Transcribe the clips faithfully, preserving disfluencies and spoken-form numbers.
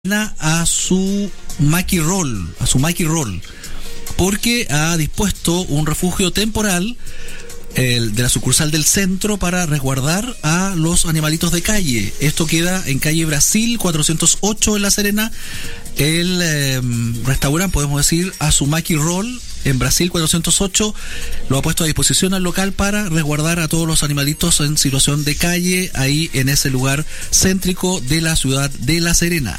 a su Maki Roll, a su Maki Roll, porque ha dispuesto un refugio temporal el de la sucursal del centro para resguardar a los animalitos de calle. Esto queda en calle Brasil cuatrocientos ocho en La Serena. El eh, restaurante, podemos decir, Azumaki Roll en Brasil cuatrocientos ocho lo ha puesto a disposición al local para resguardar a todos los animalitos en situación de calle ahí en ese lugar céntrico de la ciudad de La Serena.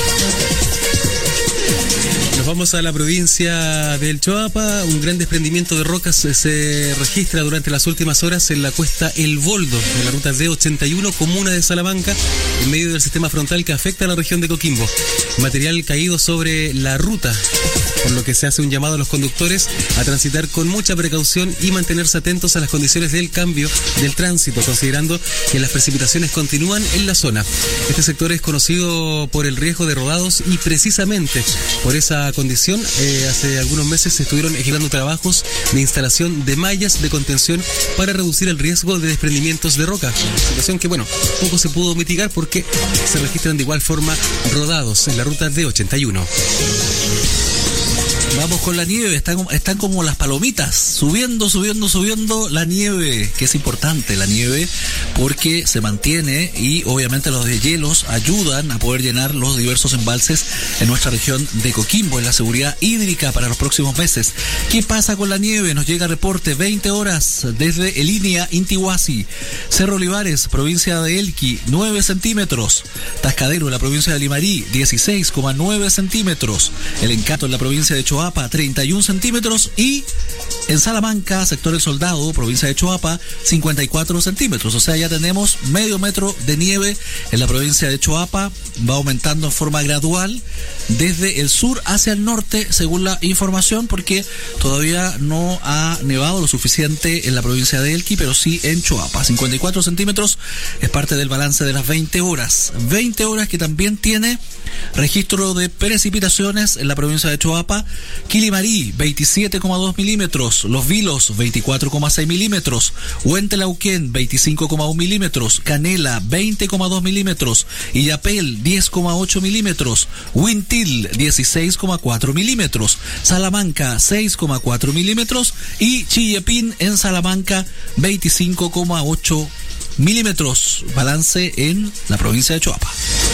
Nos vamos a la provincia del Choapa. Un gran desprendimiento de rocas se registra durante las últimas horas en la cuesta El Boldo, en la ruta D ochenta y uno, comuna de Salamanca, en medio del sistema frontal que afecta a la región de Coquimbo. Material caído sobre la ruta, por lo que se hace un llamado a los conductores a transitar con mucha precaución y mantenerse atentos a las condiciones del cambio del tránsito, considerando que las precipitaciones continúan en la zona. Este sector es conocido por el riesgo de rodados y precisamente por esa condición, eh, hace algunos meses se estuvieron ejecutando trabajos de instalación de mallas de contención para reducir el riesgo de desprendimientos de roca, situación que, bueno, poco se pudo mitigar porque se registran de igual forma rodados en la ruta D ochenta y uno. Vamos con la nieve, están, están como las palomitas, subiendo, subiendo, subiendo la nieve, que es importante la nieve porque se mantiene y obviamente los deshielos ayudan a poder llenar los diversos embalses en nuestra región de Coquimbo, en la seguridad hídrica para los próximos meses. ¿Qué pasa con la nieve? Nos llega reporte, veinte horas desde el Inia Intihuasi, Cerro Olivares, provincia de Elqui, nueve centímetros, Tascadero, en la provincia de Limarí, dieciséis coma nueve centímetros, El Encanto, en la provincia de Choapa, treinta y un centímetros, y en Salamanca, sector El Soldado, provincia de Choapa, cincuenta y cuatro centímetros. O sea, ya tenemos medio metro de nieve en la provincia de Choapa. Va aumentando en forma gradual desde el sur hacia el norte, según la información, porque todavía no ha nevado lo suficiente en la provincia de Elqui, pero sí en Choapa. cincuenta y cuatro centímetros es parte del balance de las veinte horas. veinte horas que también tiene registro de precipitaciones en la provincia de Choapa. Quilimarí, veintisiete coma dos milímetros. Los Vilos, veinticuatro coma seis milímetros. Huentelauquén, veinticinco coma uno milímetros. Canela, veinte coma dos milímetros. Illapel, diez coma ocho milímetros. Huintil, dieciséis coma cuatro milímetros. Salamanca, seis coma cuatro milímetros. Y Chillepín en Salamanca, veinticinco coma ocho milímetros. Balance en la provincia de Choapa.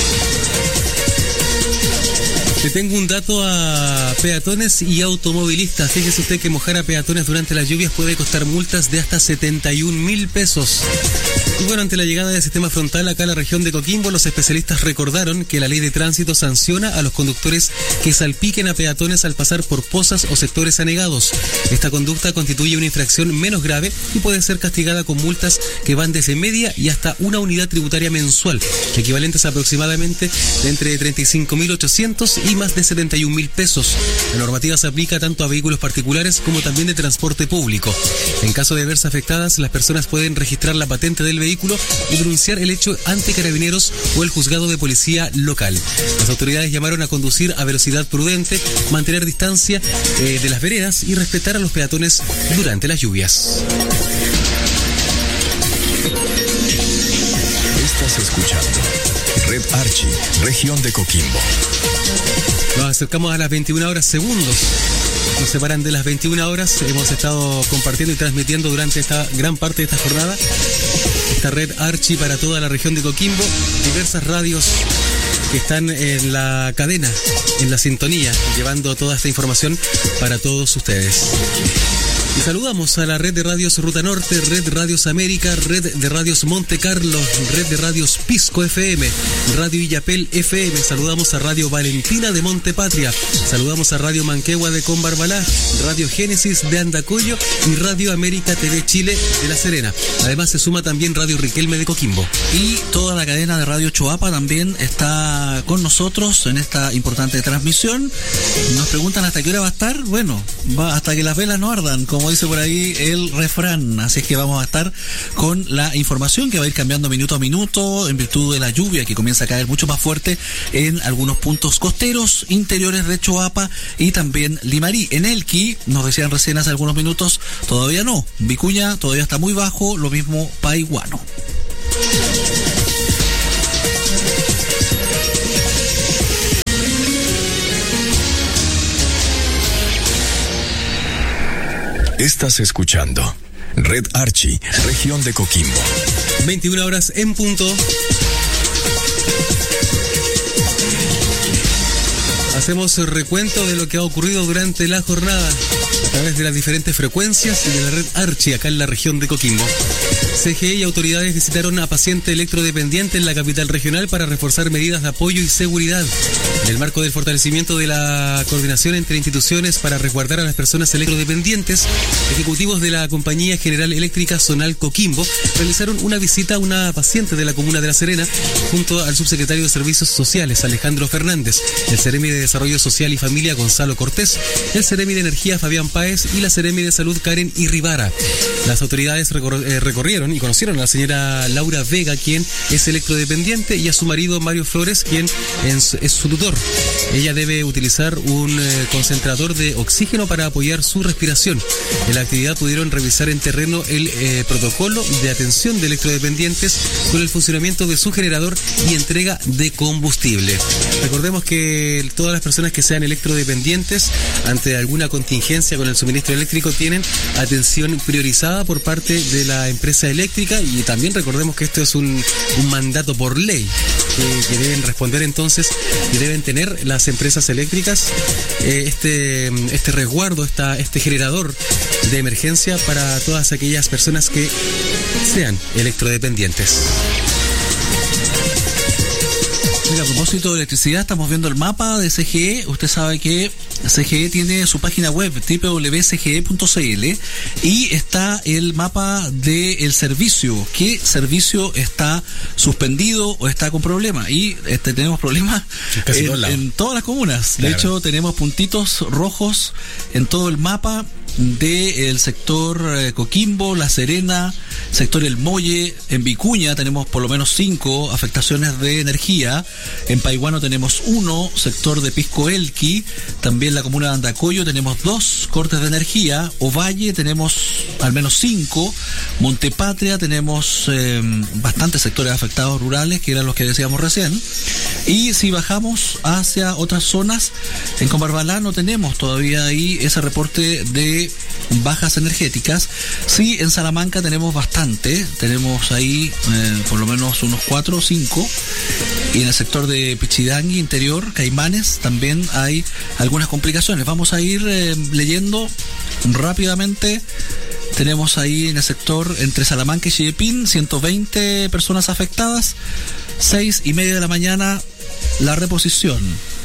Le tengo un dato a peatones y automovilistas. Fíjese usted que mojar a peatones durante las lluvias puede costar multas de hasta setenta y un mil pesos. Y bueno, ante la llegada del sistema frontal acá a la región de Coquimbo, los especialistas recordaron que la ley de tránsito sanciona a los conductores que salpiquen a peatones al pasar por pozas o sectores anegados. Esta conducta constituye una infracción menos grave y puede ser castigada con multas que van desde media y hasta una unidad tributaria mensual, equivalentes aproximadamente de entre treinta y cinco mil ochocientos y más de setenta y un mil pesos. La normativa se aplica tanto a vehículos particulares como también de transporte público. En caso de verse afectadas, las personas pueden registrar la patente del vehículo y denunciar el hecho ante Carabineros o el juzgado de policía local. Las autoridades llamaron a conducir a velocidad prudente, mantener distancia eh, de las veredas y respetar a los peatones durante las lluvias. Estás escuchando Red Archi, región de Coquimbo. Nos acercamos a las veintiuna horas segundos. Nos separan de las veintiuna horas. Hemos estado compartiendo y transmitiendo durante esta gran parte de esta jornada esta red Archi para toda la región de Coquimbo. Diversas radios que están en la cadena, en la sintonía, llevando toda esta información para todos ustedes. Y saludamos a la red de radios Ruta Norte, red Radios América, red de radios Monte Carlo, red de radios Pisco F M, Radio Illapel F M. Saludamos a Radio Valentina de Monte Patria. Saludamos a Radio Manquehua de Combarbalá, Radio Génesis de Andacollo y Radio América T V Chile de La Serena. Además se suma también Radio Riquelme de Coquimbo. Y toda la cadena de Radio Choapa también está con nosotros en esta importante transmisión. Nos preguntan hasta qué hora va a estar. Bueno, va hasta que las velas no ardan, como dice por ahí el refrán. Así es que vamos a estar con la información que va a ir cambiando minuto a minuto en virtud de la lluvia que comienza a caer mucho más fuerte en algunos puntos costeros interiores de Choapa y también Limarí. En Elqui, nos decían recién hace algunos minutos, todavía no. Vicuña todavía está muy bajo, lo mismo Paiguano. Estás escuchando Red Archi, región de Coquimbo. veintiuna horas en punto. Hacemos el recuento de lo que ha ocurrido durante la jornada a través de las diferentes frecuencias y de la red Archi acá en la región de Coquimbo. C G E y autoridades visitaron a paciente electrodependiente en la capital regional para reforzar medidas de apoyo y seguridad. En el marco del fortalecimiento de la coordinación entre instituciones para resguardar a las personas electrodependientes, ejecutivos de la Compañía General Eléctrica Zonal Coquimbo realizaron una visita a una paciente de la comuna de La Serena junto al subsecretario de Servicios Sociales, Alejandro Fernández, el Seremi de Desarrollo Social y Familia, Gonzalo Cortés, el Seremi de Energía, Fabián Páez, y la Seremi de Salud, Karen Irribara. Las autoridades recor- eh, recorrieron y conocieron a la señora Laura Vega, quien es electrodependiente, y a su marido Mario Flores, quien es, es su tutor. Ella debe utilizar un eh, concentrador de oxígeno para apoyar su respiración. En la actividad pudieron revisar en terreno el eh, protocolo de atención de electrodependientes con el funcionamiento de su generador y entrega de combustible. Recordemos que todas las personas que sean electrodependientes ante alguna contingencia con el suministro eléctrico tienen atención priorizada por parte de la empresa eléctrica, y también recordemos que esto es un, un mandato por ley que, que deben responder entonces y deben tener las empresas eléctricas eh, este, este resguardo, esta, este generador de emergencia para todas aquellas personas que sean electrodependientes. Mira, a propósito de electricidad, estamos viendo el mapa de C G E. Usted sabe que C G E tiene su página web doble u doble u doble u punto c g e punto c l y está el mapa del servicio. ¿Qué servicio está suspendido o está con problemas? Y este, tenemos problemas en, en todas las comunas. Claro. De hecho, tenemos puntitos rojos en todo el mapa del sector eh, Coquimbo, La Serena, sector El Molle. En Vicuña tenemos por lo menos cinco afectaciones de energía. En Paiguano tenemos uno, sector de Pisco Elqui, también la comuna de Andacoyo tenemos dos cortes de energía. Ovalle tenemos al menos cinco. Montepatria tenemos eh, bastantes sectores afectados rurales, que eran los que decíamos recién. Y si bajamos hacia otras zonas, en Combarbalá no tenemos todavía ahí ese reporte de bajas energéticas. Sí, en Salamanca tenemos bastante, tenemos ahí eh, por lo menos unos cuatro o cinco, y en el sector de Pichidangui, interior, Caimanes, también hay algunas complicaciones. Vamos a ir eh, leyendo rápidamente. Tenemos ahí en el sector entre Salamanca y Chillepín ciento veinte personas afectadas. Seis y media de la mañana la reposición.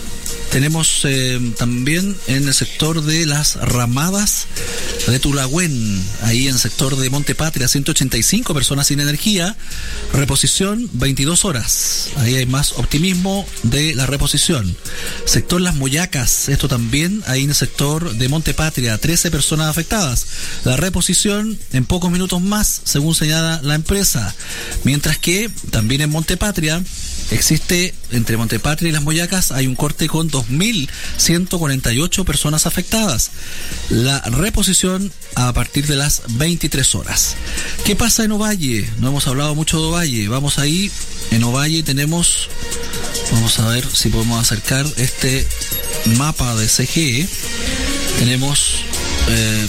Tenemos eh, también en el sector de Las Ramadas de Tulagüen, ahí en el sector de Montepatria, ciento ochenta y cinco personas sin energía, reposición veintidós horas. Ahí hay más optimismo de la reposición. Sector Las Moyacas, esto también ahí en el sector de Montepatria, trece personas afectadas. La reposición en pocos minutos más, según señala la empresa. Mientras que también en Montepatria existe, entre Montepatria y Las Moyacas, hay un corte con dos mil ciento cuarenta y ocho personas afectadas. La reposición a partir de las veintitrés horas. ¿Qué pasa en Ovalle? No hemos hablado mucho de Ovalle. Vamos ahí. En Ovalle tenemos, vamos a ver si podemos acercar este mapa de C G E. Tenemos eh,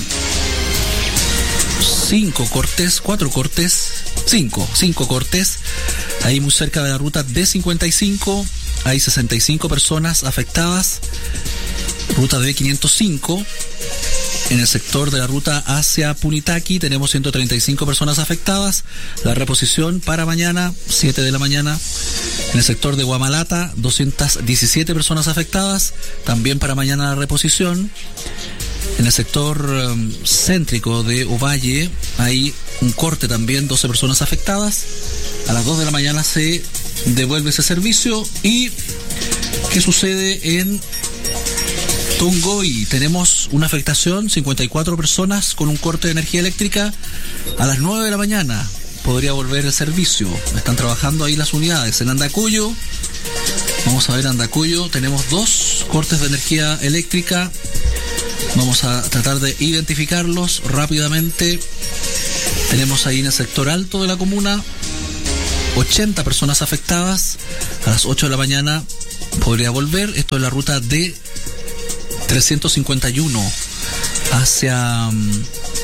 cinco cortes, cuatro cortes, cinco, cinco cortes. Ahí muy cerca de la ruta D cincuenta y cinco hay sesenta y cinco personas afectadas. Ruta D quinientos cinco. En el sector de la ruta hacia Punitaqui tenemos ciento treinta y cinco personas afectadas. La reposición para mañana, siete de la mañana. En el sector de Guamalata, doscientas diecisiete personas afectadas. También para mañana la reposición. En el sector um, céntrico de Ovalle hay un corte también, doce personas afectadas. A las dos de la mañana se devuelve ese servicio. ¿Y qué sucede en Tongoy? Tenemos una afectación, cincuenta y cuatro personas con un corte de energía eléctrica. A las nueve de la mañana podría volver el servicio. Están trabajando ahí las unidades. En Andacoyo, vamos a ver Andacoyo, tenemos dos cortes de energía eléctrica. Vamos a tratar de identificarlos rápidamente. Tenemos ahí en el sector alto de la comuna ochenta personas afectadas. A las ocho de la mañana podría volver. Esto es la ruta D trescientos cincuenta y uno hacia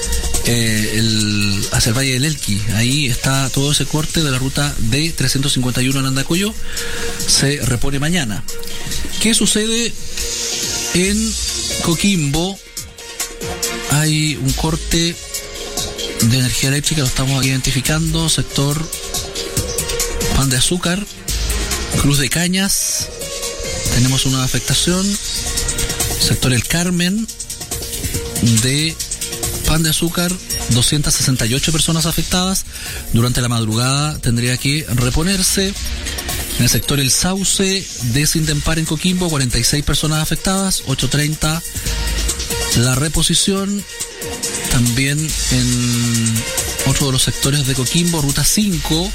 eh, el, hacia el Valle del Elqui. Ahí está todo ese corte de la ruta D trescientos cincuenta y uno en Andacollo. Se repone mañana. ¿Qué sucede en Coquimbo? Hay un corte de energía eléctrica, lo estamos identificando, sector Pan de Azúcar, Cruz de Cañas, tenemos una afectación, sector El Carmen, de Pan de Azúcar, doscientas sesenta y ocho personas afectadas, durante la madrugada tendría que reponerse. En el sector El Sauce de Sindempar en Coquimbo, cuarenta y seis personas afectadas, ocho treinta la reposición. También en otro de los sectores de Coquimbo, ruta cinco,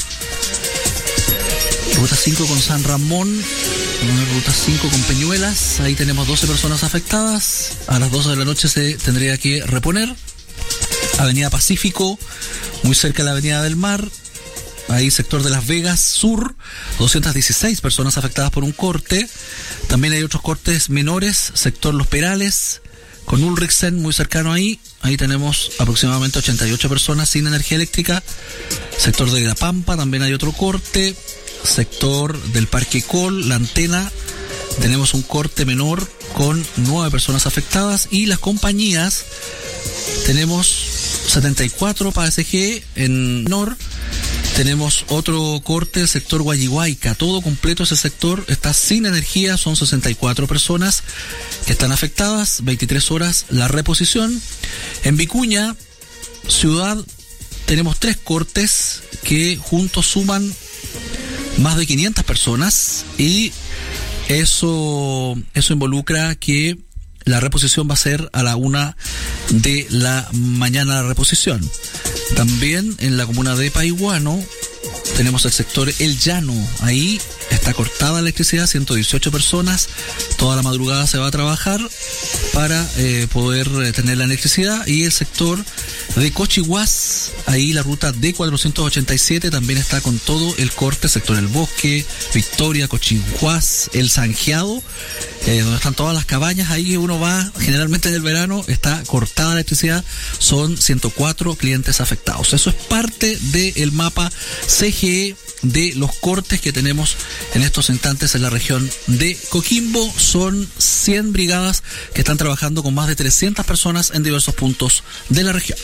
ruta cinco con San Ramón, ruta cinco con Peñuelas, ahí tenemos doce personas afectadas, a las doce de la noche se tendría que reponer. Avenida Pacífico, muy cerca de la Avenida del Mar, ahí sector de Las Vegas Sur, doscientas dieciséis personas afectadas por un corte. También hay otros cortes menores, sector Los Perales, con Ulrichsen muy cercano ahí, ahí tenemos aproximadamente ochenta y ocho personas sin energía eléctrica. Sector de La Pampa también hay otro corte, sector del Parque Col, La Antena, tenemos un corte menor con nueve personas afectadas. Y las compañías, tenemos setenta y cuatro para S G en Nor, tenemos otro corte, el sector Guayihuayca, todo completo ese sector está sin energía, son sesenta y cuatro personas que están afectadas, veintitrés horas la reposición. En Vicuña, ciudad, tenemos tres cortes que juntos suman más de quinientas personas y eso, eso involucra que la reposición va a ser a la una de la mañana la reposición. También en la comuna de Paiguano tenemos el sector El Llano, ahí está cortada la electricidad, ciento dieciocho personas, toda la madrugada se va a trabajar para eh, poder eh, tener la electricidad. Y el sector de Cochihuás, ahí la ruta D cuatrocientos ochenta y siete también está con todo el corte, sector El Bosque, Victoria, Cochihuás, El Sanjeado, eh, donde están todas las cabañas, ahí uno va generalmente en el verano, está cortada la electricidad, son ciento cuatro clientes afectados. Eso es parte del mapa C G E de los cortes que tenemos en estos instantes en la región de Coquimbo. Son cien brigadas que están trabajando con más de trescientas personas en diversos puntos de la región.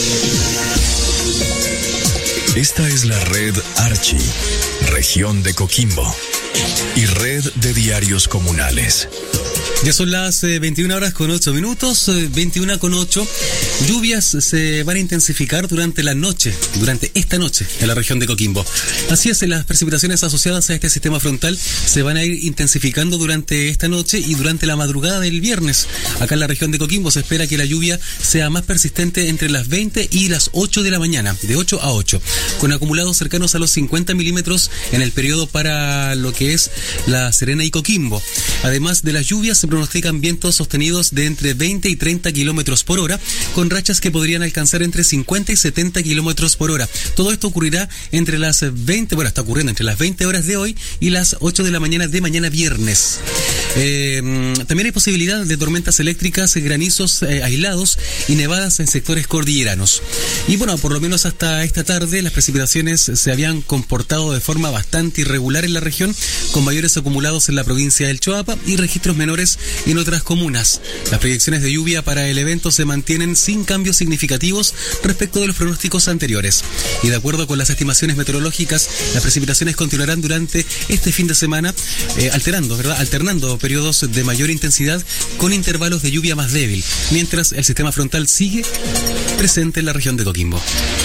Esta es la red Archi, región de Coquimbo, y red de diarios comunales. Ya son las eh, veintiuna horas con ocho minutos, eh, veintiuna con ocho. Lluvias se van a intensificar durante la noche, durante esta noche en la región de Coquimbo. Así es, las precipitaciones asociadas a este sistema frontal se van a ir intensificando durante esta noche y durante la madrugada del viernes. Acá en la región de Coquimbo se espera que la lluvia sea más persistente entre las veinte y las ocho de la mañana, de ocho a ocho, con acumulados cercanos a los cincuenta milímetros en el periodo para lo que es La Serena y Coquimbo. Además de las lluvias, se pronostican vientos sostenidos de entre veinte y treinta kilómetros por hora, con rachas que podrían alcanzar entre cincuenta y setenta kilómetros por hora. Todo esto ocurrirá entre las veinte, bueno, está ocurriendo entre las veinte horas de hoy y las ocho de la mañana de mañana viernes. Eh, también hay posibilidad de tormentas eléctricas, granizos eh, aislados y nevadas en sectores cordilleranos. Y bueno, por lo menos hasta esta tarde las precipitaciones se habían comportado de forma bastante irregular en la región, con mayores acumulados en la provincia del Choapa y registros menores en otras comunas. Las proyecciones de lluvia para el evento se mantienen sin cambios significativos respecto de los pronósticos anteriores. Y de acuerdo con las estimaciones meteorológicas, las precipitaciones continuarán durante este fin de semana, eh, alterando, ¿verdad? Alternando periodos de mayor intensidad con intervalos de lluvia más débil, mientras el sistema frontal sigue presente en la región de Coquimbo.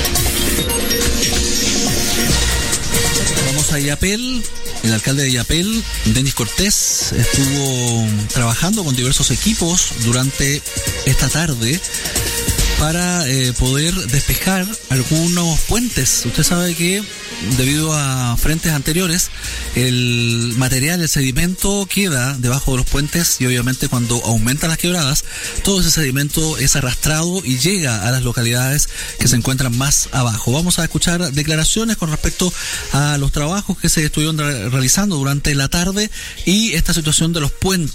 Vamos a Illapel. El alcalde de Illapel, Denis Cortés, estuvo trabajando con diversos equipos durante esta tarde para eh, poder despejar algunos puentes. Usted sabe que debido a frentes anteriores, el material, el sedimento queda debajo de los puentes y obviamente cuando aumentan las quebradas, todo ese sedimento es arrastrado y llega a las localidades que se encuentran más abajo. Vamos a escuchar declaraciones con respecto a los trabajos que se estuvieron realizando durante la tarde y esta situación de los puentes